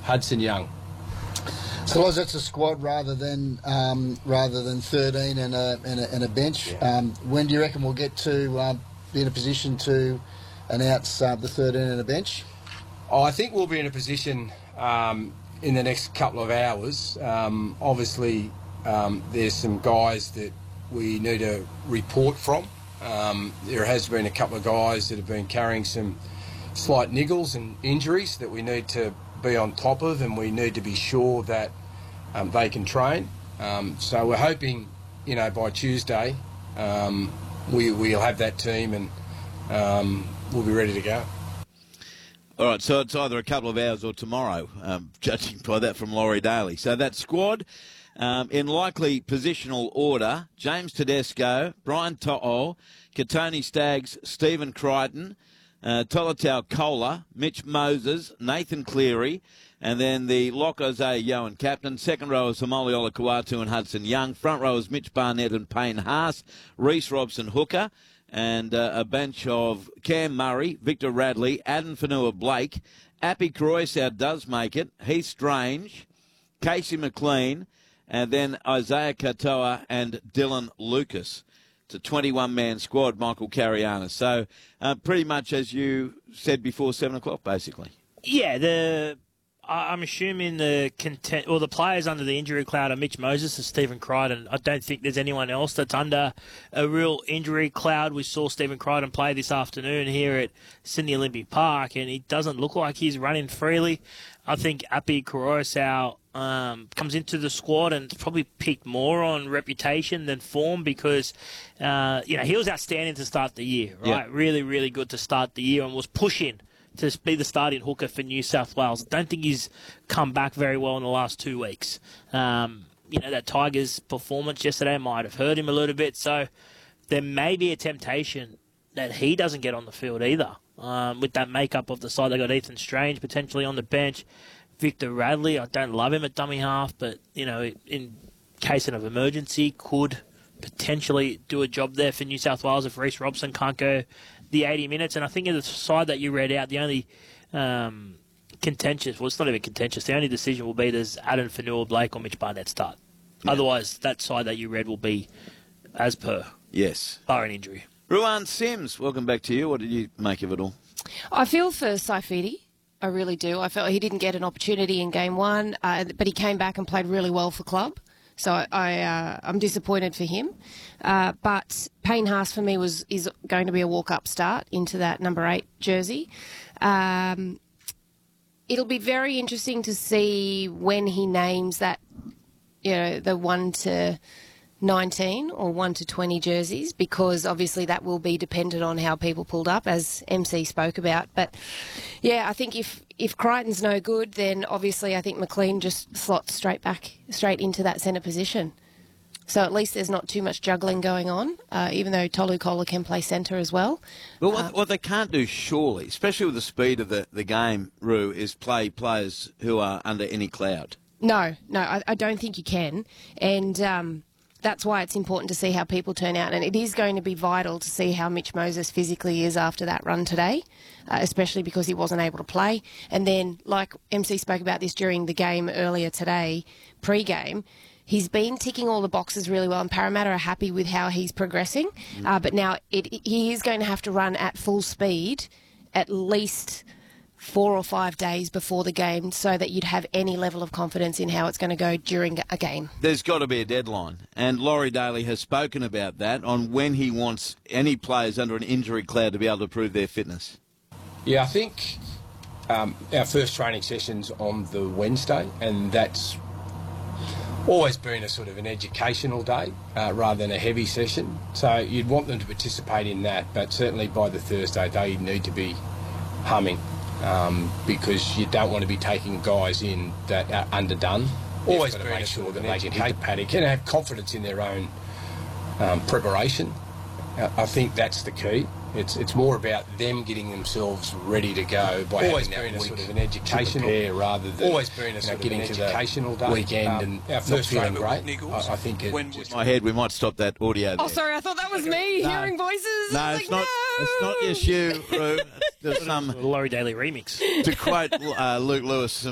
Hudson Young. So, Loz, that's a squad rather than 13 and a bench. Yeah. When do you reckon we'll get to be in a position to announce the 13 and a bench? I think we'll be in a position in the next couple of hours. Obviously, there's some guys that we need to report from. There has been a couple of guys that have been carrying some slight niggles and injuries that we need to be on top of, and we need to be sure that they can train. So we're hoping, by Tuesday, we'll have that team and we'll be ready to go. All right, so it's either a couple of hours or tomorrow, judging by that from Laurie Daly. So that squad, in likely positional order: James Tedesco, Brian To'o, Katoni Staggs, Stephen Crichton, Tolutau Kola, Mitch Moses, Nathan Cleary, and then the lock Isaiah Yoan captain. Second row is Hamoli Olakau'atu and Hudson Young. Front row is Mitch Barnett and Payne Haas, Reece Robson hooker, and a bench of Cam Murray, Victor Radley, Adam Fanua-Blake. Appy Croissau does make it, Heath Strange, Casey McLean, and then Isaiah Katoa and Dylan Lucas. It's a 21-man squad, Michael Carianis. So pretty much as you said before 7 o'clock, basically. Yeah, I'm assuming the players under the injury cloud are Mitch Moses and Stephen Crichton. I don't think there's anyone else that's under a real injury cloud. We saw Stephen Crichton play this afternoon here at Sydney Olympic Park, and he doesn't look like he's running freely. I think Appy Croissau comes into the squad and probably picked more on reputation than form because, he was outstanding to start the year, right? Yeah. Really, really good to start the year and was pushing to be the starting hooker for New South Wales. I don't think he's come back very well in the last 2 weeks. That Tigers performance yesterday might have hurt him a little bit, so there may be a temptation that he doesn't get on the field either. With that makeup of the side, they got Ethan Strange potentially on the bench. Victor Radley, I don't love him at dummy half, but, in case of emergency, could potentially do a job there for New South Wales if Reece Robson can't go the 80 minutes. And I think in the side that you read out, the only contentious, well, it's not even contentious, the only decision will be does Adam Fanua-Blake or Mitch Barnett start. Yeah. Otherwise, that side that you read will be as per. Yes. Bar an injury. Ruan Sims, welcome back to you. What did you make of it all? I feel for Saifiti. I really do. I felt he didn't get an opportunity in game one, but he came back and played really well for club. So I'm disappointed for him. But Payne Haas for me is going to be a walk-up start into that number 8 jersey. It'll be very interesting to see when he names that, the 1 to 19 or 1 to 20 jerseys, because obviously that will be dependent on how people pulled up, as MC spoke about. But yeah, I think if Crichton's no good, then obviously I think McLean just slots straight into that centre position. So at least there's not too much juggling going on, even though Tolu Kola can play centre as well. Well, what they can't do, surely, especially with the speed of the game, Roo, is play players who are under any cloud. No, I don't think you can. And that's why it's important to see how people turn out. And it is going to be vital to see how Mitch Moses physically is after that run today, especially because he wasn't able to play. And then, like MC spoke about this during the game earlier today, pre-game, he's been ticking all the boxes really well, and Parramatta are happy with how he's progressing. But now he is going to have to run at full speed at least 4 or 5 days before the game so that you'd have any level of confidence in how it's going to go during a game. There's got to be a deadline, and Laurie Daly has spoken about that on when he wants any players under an injury cloud to be able to prove their fitness. Yeah, I think our first training session's on the Wednesday, and that's always been a sort of an educational day rather than a heavy session. So you'd want them to participate in that, but certainly by the Thursday they need to be humming. Because you don't want to be taking guys in that are underdone. Always to make sure that they can hit the paddock and have confidence in their own preparation. I think that's the key. It's more about them getting themselves ready to go by always having that week sort of an educational day rather than always being a sort of an educational day weekend and our first feeling great. I think it. My head, we might stop that audio there. Oh, sorry, I thought that was me hearing voices. No, it's not. It's not just you, Roo. There's some Laurie Daly remix. To quote Luke Lewis.